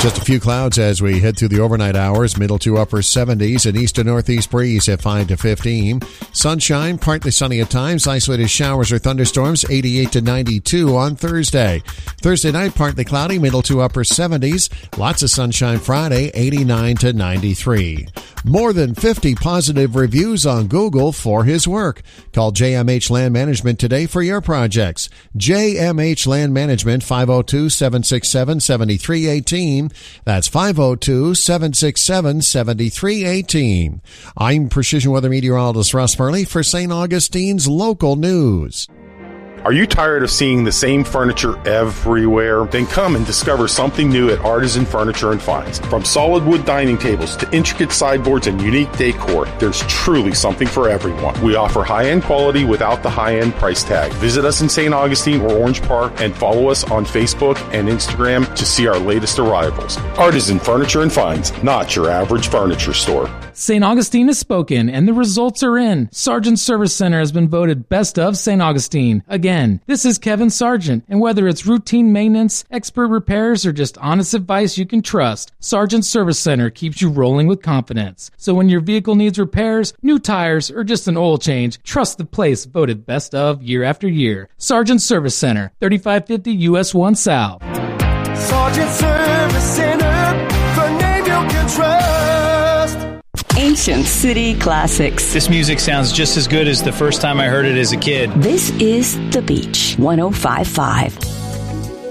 Just a few clouds as we head through the overnight hours, middle to upper 70s, an east to northeast breeze at 5 to 15. Sunshine, partly sunny at times, isolated showers or thunderstorms, 88 to 92 on Thursday. Thursday night, partly cloudy, middle to upper 70s, lots of sunshine Friday, 89 to 93. More than 50 positive reviews on Google for his work. Call JMH Land Management today for your projects. JMH Land Management, 502-767-7318. That's 502-767-7318. I'm Precision Weather Meteorologist Russ Murley for St. Augustine's Local News. Are you tired of seeing the same furniture everywhere? Then come and discover something new at Artisan Furniture and Finds. From solid wood dining tables to intricate sideboards and unique decor, there's truly something for everyone. We offer high-end quality without the high-end price tag. Visit us in St. Augustine or Orange Park and follow us on Facebook and Instagram to see our latest arrivals. Artisan Furniture and Finds, not your average furniture store. St. Augustine has spoken, and the results are in. Sargent Service Center has been voted Best of St. Augustine. Again, this is Kevin Sargent, and whether it's routine maintenance, expert repairs, or just honest advice you can trust, Sargent Service Center keeps you rolling with confidence. So when your vehicle needs repairs, new tires, or just an oil change, trust the place voted Best of year after year. Sargent Service Center, 3550 US 1 South. Sargent Service Center, the name you can trust. Ancient City Classics. This music sounds just as good as the first time I heard it as a kid. This is The Beach 105.5.